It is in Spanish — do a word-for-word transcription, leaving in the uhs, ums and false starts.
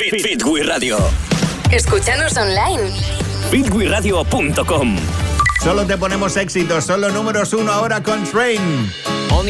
Fit, Fit We Radio. Escúchanos online. fit we radio punto com. Solo te ponemos éxitos, solo números uno ahora con Train.